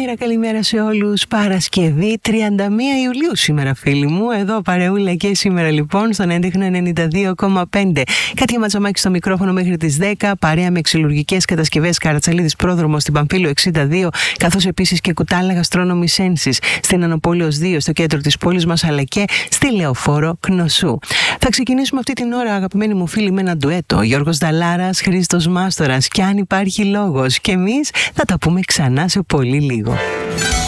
καλημέρα σε όλους. Παρασκευή 31 Ιουλίου σήμερα, φίλοι μου. Εδώ παρεούλα και σήμερα λοιπόν στον έντεχνο 92,5. Κάτια Ματσαμάκη στο μικρόφωνο μέχρι τις 10. Παρέα με εξυλουργικές κατασκευές Καρατσαλίδης πρόδρομο στην Παμφύλου 62. Καθώς επίσης και κουτάλα Γαστρόνομη Ένσης στην Ανοπόλεως 2 στο κέντρο της πόλης μας, αλλά και στη Λεωφόρο Κνωσού. Θα ξεκινήσουμε αυτή την ώρα, αγαπημένοι μου φίλοι, με ένα ντουέτο. Γιώργος Δαλάρας, Χρήστος Μάστορας. Και αν υπάρχει λόγος, και εμείς θα τα πούμε ξανά σε πολύ λίγο.